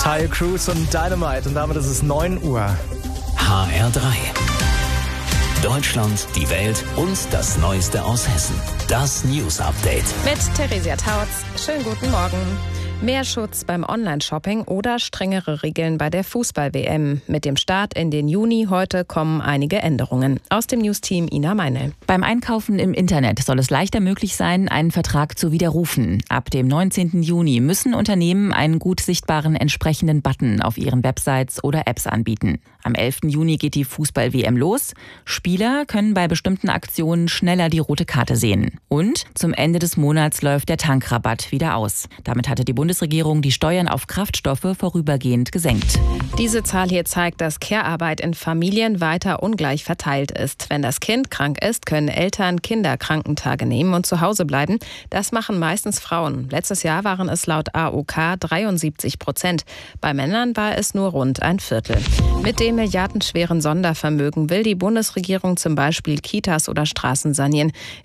Tayo Cruz und Dynamite und damit ist es 9 Uhr. HR3. Deutschland, die Welt und das Neueste aus Hessen. Das News Update. Mit Theresia Tautz. Schönen guten Morgen. Mehr Schutz beim Online-Shopping oder strengere Regeln bei der Fußball-WM. Mit dem Start in den Juni heute kommen einige Änderungen. Aus dem News-Team Ina Meinl. Beim Einkaufen im Internet soll es leichter möglich sein, einen Vertrag zu widerrufen. Ab dem 19. Juni müssen Unternehmen einen gut sichtbaren entsprechenden Button auf ihren Websites oder Apps anbieten. Am 11. Juni geht die Fußball-WM los. Spieler können bei bestimmten Aktionen schneller die rote Karte sehen. Und zum Ende des Monats läuft der Tankrabatt wieder aus. Damit hatte die Bundesregierung die Steuern auf Kraftstoffe vorübergehend gesenkt. Diese Zahl hier zeigt, dass Care-Arbeit in Familien weiter ungleich verteilt ist. Wenn das Kind krank ist, können Eltern Kinderkrankentage nehmen und zu Hause bleiben. Das machen meistens Frauen. Letztes Jahr waren es laut AOK 73%. Bei Männern war es nur rund ein Viertel. Mit dem milliardenschweren Sondervermögen will die Bundesregierung zum Beispiel Kitas oder Straßen sanieren.